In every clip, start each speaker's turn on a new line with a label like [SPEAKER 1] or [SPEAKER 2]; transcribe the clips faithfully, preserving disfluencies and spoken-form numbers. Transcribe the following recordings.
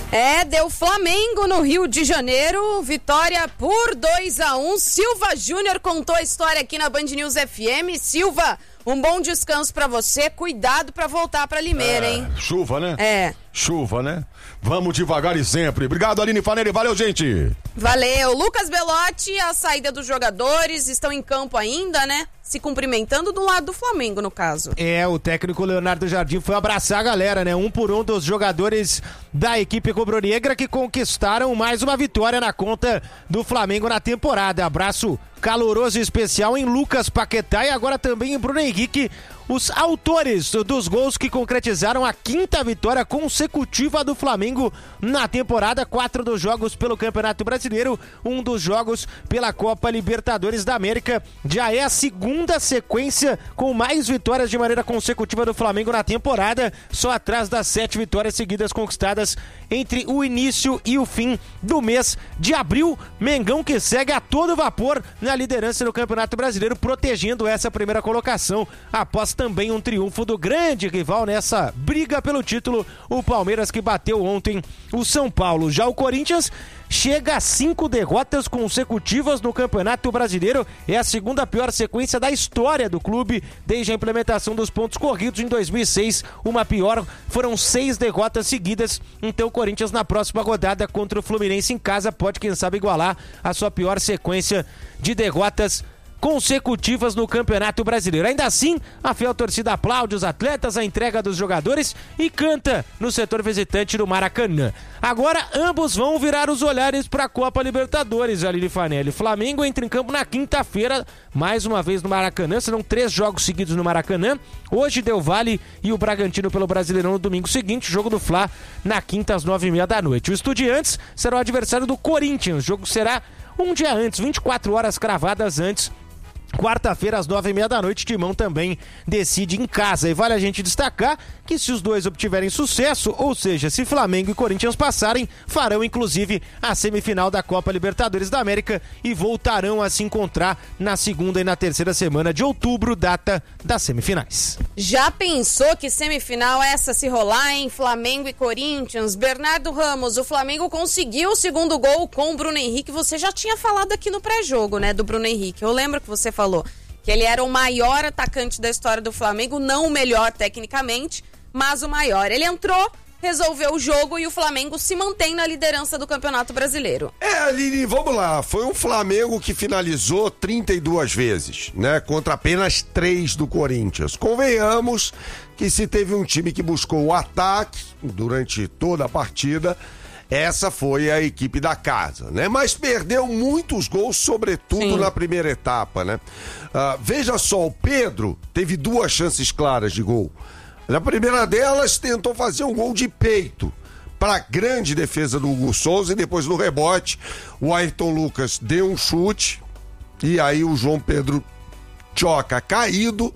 [SPEAKER 1] É, deu Flamengo no Rio de Janeiro, vitória por dois a um. Silva Júnior contou a história aqui na Band News F M. Silva, um bom descanso pra você, cuidado pra voltar pra Limeira,
[SPEAKER 2] é,
[SPEAKER 1] hein?
[SPEAKER 2] Chuva, né?
[SPEAKER 1] É.
[SPEAKER 2] Chuva, né? Vamos devagar e sempre. Obrigado, Aline Fanelli. Valeu, gente.
[SPEAKER 1] Valeu. Lucas Belotti, a saída dos jogadores, estão em campo ainda, né? Se cumprimentando do lado do Flamengo, no caso.
[SPEAKER 3] É, o técnico Leonardo Jardim foi abraçar a galera, né? Um por um dos jogadores da equipe rubro-negra que conquistaram mais uma vitória na conta do Flamengo na temporada. Abraço caloroso e especial em Lucas Paquetá e agora também em Bruno Henrique, os autores dos gols que concretizaram a quinta vitória consecutiva do Flamengo na temporada. Quatro dos jogos pelo Campeonato Brasileiro, um dos jogos pela Copa Libertadores da América. Já é a segunda sequência com mais vitórias de maneira consecutiva do Flamengo na temporada, só atrás das sete vitórias seguidas conquistadas entre o início e o fim do mês de abril. Mengão que segue a todo vapor na liderança do Campeonato Brasileiro, protegendo essa primeira colocação após também um triunfo do grande rival nessa briga pelo título, o Palmeiras, que bateu ontem o São Paulo. Já o Corinthians chega a cinco derrotas consecutivas no Campeonato Brasileiro, é a segunda pior sequência da história do clube desde a implementação dos pontos corridos em dois mil e seis, uma pior, foram seis derrotas seguidas. Então o Corinthians na próxima rodada contra o Fluminense em casa pode, quem sabe, igualar a sua pior sequência de derrotas consecutivas no Campeonato Brasileiro. Ainda assim, a fiel torcida aplaude os atletas, a entrega dos jogadores e canta no setor visitante do Maracanã. Agora, ambos vão virar os olhares para a Copa Libertadores, Aline Fanelli. Flamengo entra em campo na quinta-feira, mais uma vez no Maracanã, serão três jogos seguidos no Maracanã. Hoje, Del Valle e o Bragantino pelo Brasileirão no domingo seguinte, jogo do Fla na quinta às nove e meia da noite. O Estudiantes será o adversário do Corinthians, o jogo será um dia antes, vinte e quatro horas cravadas antes. Quarta-feira, às nove e meia da noite, Timão também decide em casa. E vale a gente destacar que se os dois obtiverem sucesso, ou seja, se Flamengo e Corinthians passarem, farão inclusive a semifinal da Copa Libertadores da América e voltarão a se encontrar na segunda e na terceira semana de outubro, data das semifinais.
[SPEAKER 1] Já pensou que semifinal essa se rolar, hein? Flamengo e Corinthians. Bernardo Ramos, o Flamengo conseguiu o segundo gol com o Bruno Henrique. Você já tinha falado aqui no pré-jogo, né, do Bruno Henrique. Eu lembro que você falou que ele era o maior atacante da história do Flamengo, não o melhor tecnicamente, mas o maior. Ele entrou, resolveu o jogo e o Flamengo se mantém na liderança do Campeonato Brasileiro.
[SPEAKER 4] É, Aline, vamos lá. Foi um Flamengo que finalizou trinta e duas vezes, né? Contra apenas três do Corinthians. Convenhamos que se teve um time que buscou o ataque durante toda a partida, essa foi a equipe da casa, né? Mas perdeu muitos gols, sobretudo Sim. na primeira etapa, né? Uh, veja só, o Pedro teve duas chances claras de gol. Na primeira delas, tentou fazer um gol de peito para a grande defesa do Hugo Souza e depois no rebote, o Ayrton Lucas deu um chute e aí o João Pedro Choca, caído,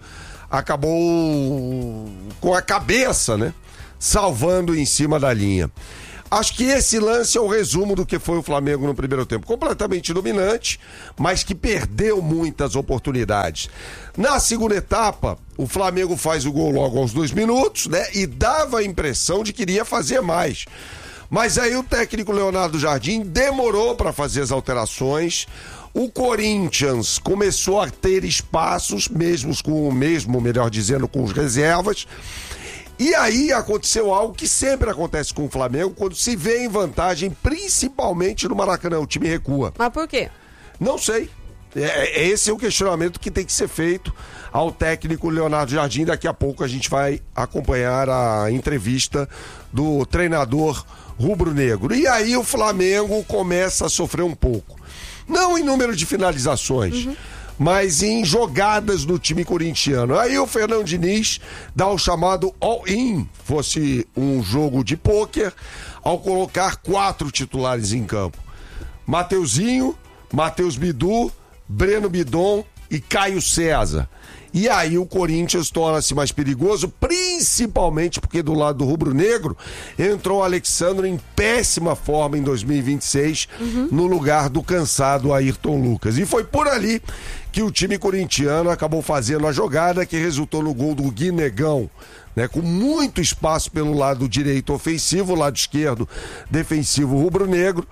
[SPEAKER 4] acabou com a cabeça, né? Salvando em cima da linha. Acho que esse lance é o resumo do que foi o Flamengo no primeiro tempo. Completamente dominante, mas que perdeu muitas oportunidades. Na segunda etapa, o Flamengo faz o gol logo aos dois minutos, né? E dava a impressão de que iria fazer mais. Mas aí o técnico Leonardo Jardim demorou para fazer as alterações. O Corinthians começou a ter espaços, mesmo com o mesmo, melhor dizendo, com os reservas. E aí aconteceu algo que sempre acontece com o Flamengo quando se vê em vantagem, principalmente no Maracanã, o time recua.
[SPEAKER 1] Mas por quê?
[SPEAKER 4] Não sei. É, esse é o questionamento que tem que ser feito ao técnico Leonardo Jardim. Daqui a pouco a gente vai acompanhar a entrevista do treinador rubro-negro. E aí o Flamengo começa a sofrer um pouco. Não em número de finalizações, uhum. mas em jogadas do time corintiano. Aí o Fernando Diniz dá o chamado all-in, fosse um jogo de pôquer, ao colocar quatro titulares em campo. Mateuzinho, Matheus Bidu, Breno Bidon e Caio César. E aí o Corinthians torna-se mais perigoso, principalmente porque do lado do rubro-negro entrou o Alexandre em péssima forma em dois mil e vinte e seis, uhum. no lugar do cansado Ayrton Lucas. E foi por ali que o time corintiano acabou fazendo a jogada que resultou no gol do Guinegão, né, com muito espaço pelo lado direito ofensivo, lado esquerdo defensivo rubro-negro.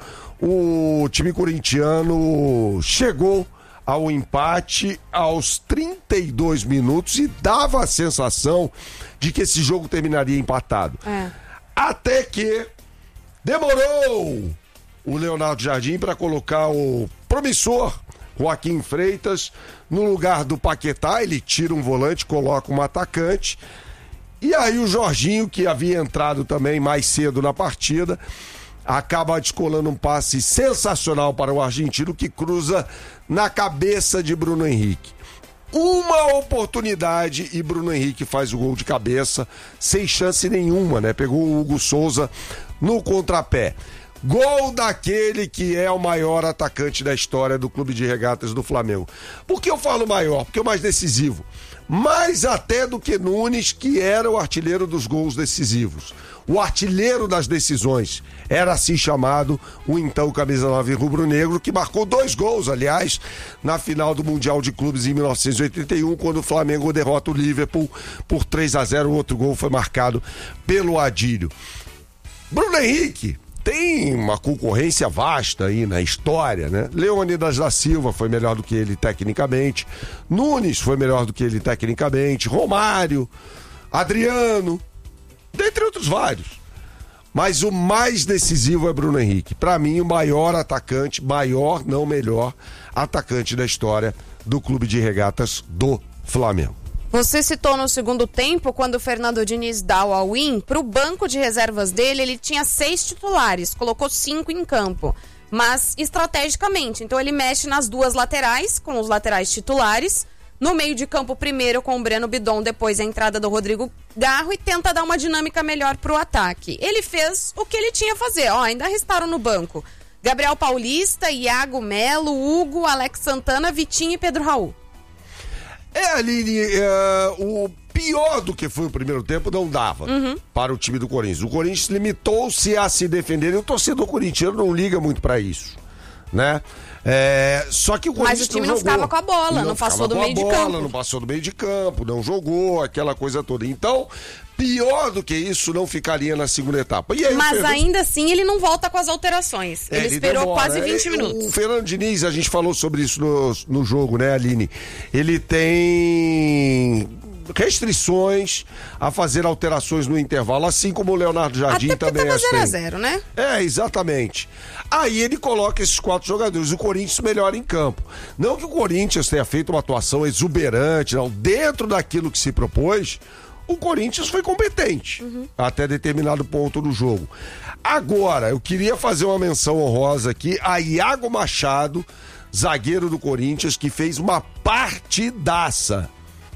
[SPEAKER 4] O time corintiano chegou ao empate aos trinta e dois minutos e dava a sensação de que esse jogo terminaria empatado. É. Até que demorou o Leonardo Jardim para colocar o promissor Joaquim Freitas no lugar do Paquetá. Ele tira um volante, coloca um atacante. E aí o Jorginho, que havia entrado também mais cedo na partida, acaba descolando um passe sensacional para o argentino, que cruza na cabeça de Bruno Henrique. Uma oportunidade e Bruno Henrique faz o gol de cabeça, sem chance nenhuma, né? Pegou o Hugo Souza no contrapé. Gol daquele que é o maior atacante da história do Clube de Regatas do Flamengo. Por que eu falo maior? Porque é o mais decisivo. Mais até do que Nunes, que era o artilheiro dos gols decisivos. O artilheiro das decisões. Era assim chamado o então camisa nove rubro-negro, que marcou dois gols, aliás, na final do Mundial de Clubes em mil novecentos e oitenta e um, quando o Flamengo derrota o Liverpool por três a zero. O outro gol foi marcado pelo Adílio. Bruno Henrique tem uma concorrência vasta aí na história, né? Leônidas da Silva foi melhor do que ele tecnicamente, Nunes foi melhor do que ele tecnicamente, Romário, Adriano, dentre outros vários. Mas o mais decisivo é Bruno Henrique. Para mim, o maior atacante, maior, não melhor, atacante da história do Clube de Regatas do Flamengo.
[SPEAKER 1] Você citou no segundo tempo, quando o Fernando Diniz dá o all-in, para o banco de reservas dele, ele tinha seis titulares, colocou cinco em campo, mas estrategicamente. Então ele mexe nas duas laterais, com os laterais titulares, no meio de campo primeiro com o Breno Bidon, depois a entrada do Rodrigo Garro, e tenta dar uma dinâmica melhor para o ataque. Ele fez o que ele tinha a fazer, ó, ainda restaram no banco Gabriel Paulista, Iago Melo, Hugo, Alex Santana, Vitinho e Pedro Raul.
[SPEAKER 4] É, Aline, é, o pior do que foi o primeiro tempo não dava uhum. para o time do Corinthians. O Corinthians limitou-se a se defender e o torcedor corintiano não liga muito para isso, né? É, só que o Corinthians
[SPEAKER 1] Mas o time
[SPEAKER 4] não,
[SPEAKER 1] não ficava com a bola, não,
[SPEAKER 4] não
[SPEAKER 1] passou do meio
[SPEAKER 4] bola,
[SPEAKER 1] de campo.
[SPEAKER 4] Não passou do meio de campo, não jogou, aquela coisa toda. Então, pior do que isso não ficaria na segunda etapa. E aí,
[SPEAKER 1] Mas
[SPEAKER 4] Fernando...
[SPEAKER 1] ainda assim ele não volta com as alterações.
[SPEAKER 4] É,
[SPEAKER 1] ele,
[SPEAKER 4] ele
[SPEAKER 1] esperou
[SPEAKER 4] demora.
[SPEAKER 1] quase vinte
[SPEAKER 4] é,
[SPEAKER 1] minutos.
[SPEAKER 4] O Fernando Diniz, a gente falou sobre isso no, no jogo, né, Aline? Ele tem restrições a fazer alterações no intervalo, assim como o Leonardo Jardim
[SPEAKER 1] Até
[SPEAKER 4] também
[SPEAKER 1] tava
[SPEAKER 4] as tem.
[SPEAKER 1] zero a zero, né?
[SPEAKER 4] É, exatamente. Aí ele coloca esses quatro jogadores, o Corinthians melhor em campo. Não que o Corinthians tenha feito uma atuação exuberante, não. Dentro daquilo que se propôs, o Corinthians foi competente uhum. até determinado ponto do jogo. Agora, eu queria fazer uma menção honrosa aqui a Iago Machado, zagueiro do Corinthians, que fez uma partidaça.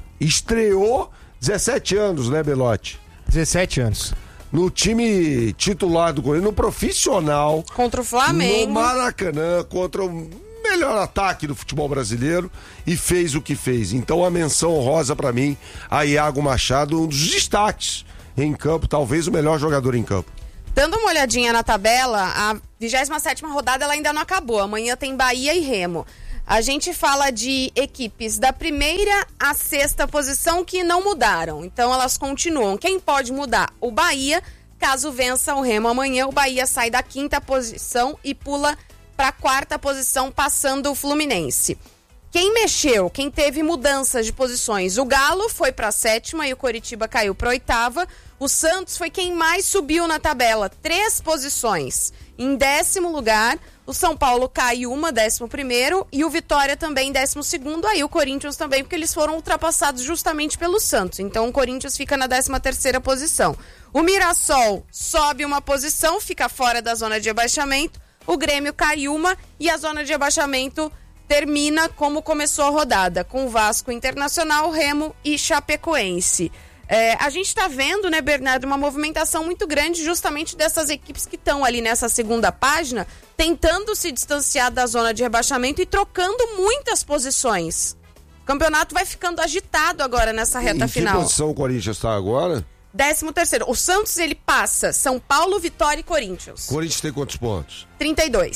[SPEAKER 4] Estreou dezessete anos, né, Belotti?
[SPEAKER 3] dezessete anos.
[SPEAKER 4] No time titular do Corinthians, no profissional.
[SPEAKER 1] Contra o Flamengo.
[SPEAKER 4] No Maracanã, contra o melhor ataque do futebol brasileiro, e fez o que fez. Então a menção honrosa pra mim a Iago Machado, um dos destaques em campo, talvez o melhor jogador em campo.
[SPEAKER 1] Dando uma olhadinha na tabela, a vigésima sétima rodada ela ainda não acabou. Amanhã tem Bahia e Remo. A gente fala de equipes da primeira à sexta posição que não mudaram. Então elas continuam. Quem pode mudar? O Bahia, caso vença o Remo amanhã, o Bahia sai da quinta posição e pula para a quarta posição, passando o Fluminense. Quem mexeu, quem teve mudanças de posições? O Galo foi para a sétima e o Coritiba caiu para a oitava. O Santos foi quem mais subiu na tabela, três posições. Em décimo lugar, o São Paulo caiu uma, décimo primeiro, e o Vitória também décimo segundo, aí o Corinthians também, porque eles foram ultrapassados justamente pelo Santos. Então o Corinthians fica na décima terceira posição. O Mirassol sobe uma posição, fica fora da zona de rebaixamento. O Grêmio cai uma e a zona de rebaixamento termina como começou a rodada, com o Vasco, Internacional, Remo e Chapecoense. É, a gente está vendo, né, Bernardo, uma movimentação muito grande justamente dessas equipes que estão ali nessa segunda página, tentando se distanciar da zona de rebaixamento e trocando muitas posições. O campeonato vai ficando agitado agora nessa reta
[SPEAKER 4] em
[SPEAKER 1] final.
[SPEAKER 4] Em que posição o Corinthians está agora?
[SPEAKER 1] Décimo terceiro. O Santos, ele passa São Paulo, Vitória e Corinthians.
[SPEAKER 4] Corinthians tem quantos pontos?
[SPEAKER 1] trinta e dois.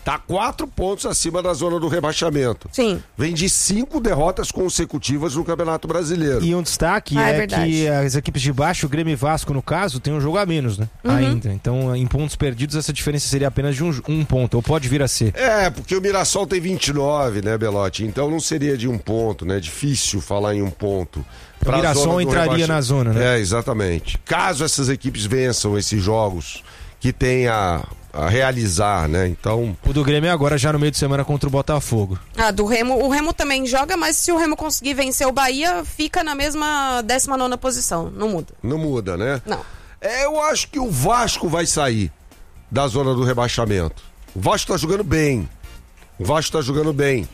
[SPEAKER 4] Tá quatro pontos acima da zona do rebaixamento.
[SPEAKER 1] Sim.
[SPEAKER 4] Vem de cinco derrotas consecutivas no Campeonato Brasileiro.
[SPEAKER 3] E um destaque
[SPEAKER 1] ah,
[SPEAKER 3] é,
[SPEAKER 1] é
[SPEAKER 3] que as equipes de baixo, o Grêmio e Vasco, no caso, tem um jogo a menos, né?
[SPEAKER 1] Uhum.
[SPEAKER 3] Ainda. Então, em pontos perdidos, essa diferença seria apenas de um, um ponto, ou pode vir a ser.
[SPEAKER 4] É, porque o Mirassol tem vinte e nove, né, Belotti? Então não seria de um ponto, né? Difícil falar em um ponto.
[SPEAKER 3] O Mirassol entraria
[SPEAKER 4] rebaixa...
[SPEAKER 3] na zona, né?
[SPEAKER 4] É, exatamente. Caso essas equipes vençam esses jogos que tem a, a realizar, né? Então.
[SPEAKER 3] O do Grêmio é agora já no meio de semana contra o Botafogo.
[SPEAKER 1] Ah, do Remo, o Remo também joga, mas se o Remo conseguir vencer o Bahia, fica na mesma décima nona posição. Não muda.
[SPEAKER 4] Não muda, né?
[SPEAKER 1] Não.
[SPEAKER 4] É, eu acho que o Vasco vai sair da zona do rebaixamento. O Vasco tá jogando bem. O Vasco tá jogando bem.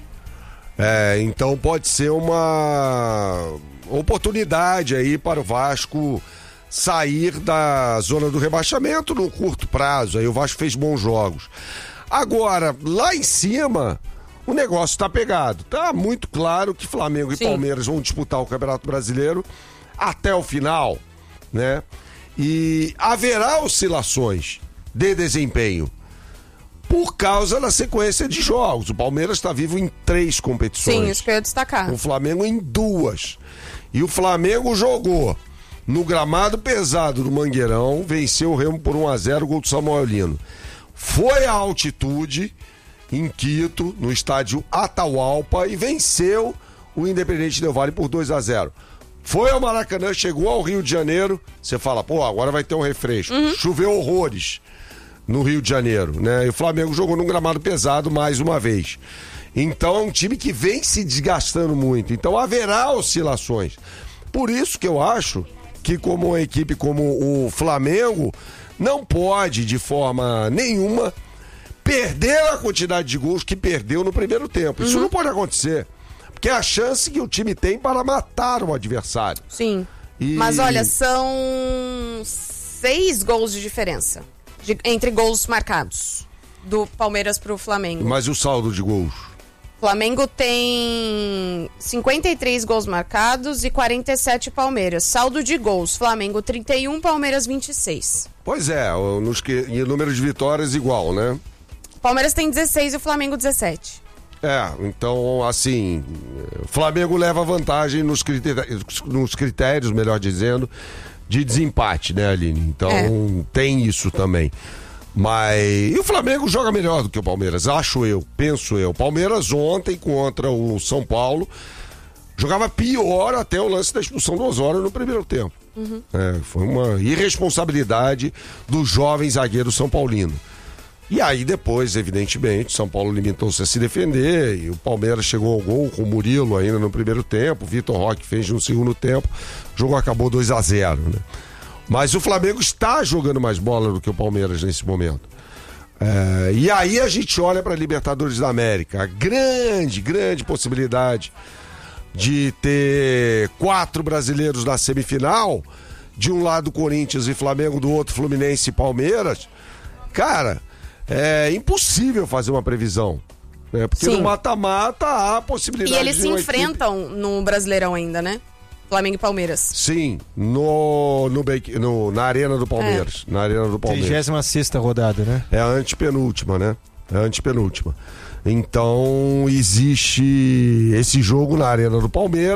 [SPEAKER 4] É, então pode ser uma oportunidade aí para o Vasco sair da zona do rebaixamento no curto prazo. Aí o Vasco fez bons jogos. Agora, lá em cima, o negócio tá pegado. Tá muito claro que Flamengo e
[SPEAKER 1] Sim.
[SPEAKER 4] Palmeiras vão disputar o Campeonato Brasileiro até o final, né? E haverá oscilações de desempenho por causa da sequência de jogos. O Palmeiras está vivo em três competições.
[SPEAKER 1] Sim, isso que eu ia destacar.
[SPEAKER 4] O Flamengo em duas. E o Flamengo jogou no gramado pesado do Mangueirão, venceu o Remo por um a zero, gol do Samuel Lino. Foi à altitude, em Quito, no estádio Atahualpa, e venceu o Independente Del Valle por dois a zero. Foi ao Maracanã, chegou ao Rio de Janeiro, você fala, pô, agora vai ter um refresco. Uhum. Choveu horrores no Rio de Janeiro, né? E o Flamengo jogou num gramado pesado mais uma vez. Então é um time que vem se desgastando muito. Então haverá oscilações. Por isso que eu acho que como uma equipe como o Flamengo não pode, de forma nenhuma, perder a quantidade de gols que perdeu no primeiro tempo. Isso uhum. não pode acontecer. Porque é a chance que o time tem para matar o adversário.
[SPEAKER 1] Sim.
[SPEAKER 4] E...
[SPEAKER 1] Mas olha, são seis gols de diferença de, entre gols marcados do Palmeiras pro Flamengo.
[SPEAKER 4] Mas o saldo de gols?
[SPEAKER 1] Flamengo tem cinquenta e três gols marcados e quarenta e sete Palmeiras. Saldo de gols, Flamengo trinta e um, Palmeiras vinte e seis.
[SPEAKER 4] Pois é, nos que, em número de vitórias igual, né?
[SPEAKER 1] Palmeiras tem dezesseis e o Flamengo dezessete.
[SPEAKER 4] É, então, assim, o Flamengo leva vantagem nos critérios, nos critérios, melhor dizendo, de desempate, né, Aline? Então, é. tem isso também. Mas e o Flamengo joga melhor do que o Palmeiras, acho eu, penso eu. Palmeiras ontem contra o São Paulo jogava pior até o lance da expulsão do Osório no primeiro tempo. Uhum. É, foi uma irresponsabilidade do jovem zagueiro São Paulino. E aí depois, evidentemente, São Paulo limitou-se a se defender e o Palmeiras chegou ao gol com o Murilo ainda no primeiro tempo, o Vitor Roque fez no segundo tempo, o jogo acabou dois a zero, né? Mas o Flamengo está jogando mais bola do que o Palmeiras nesse momento. É, e aí a gente olha para a Libertadores da América, a grande, grande possibilidade de ter quatro brasileiros na semifinal, de um lado Corinthians e Flamengo, do outro Fluminense e Palmeiras. Cara, é impossível fazer uma previsão, né? Porque Sim. no mata-mata há a possibilidade de
[SPEAKER 1] E eles
[SPEAKER 4] de
[SPEAKER 1] se
[SPEAKER 4] uma
[SPEAKER 1] enfrentam
[SPEAKER 4] equipe...
[SPEAKER 1] no Brasileirão ainda, né? Flamengo e Palmeiras.
[SPEAKER 4] Sim, no, no, no, na Arena do Palmeiras. É. Na Arena do Palmeiras.
[SPEAKER 3] trigésima sexta rodada, né?
[SPEAKER 4] É a antepenúltima, né? É a antepenúltima. Então, existe esse jogo na Arena do Palmeiras.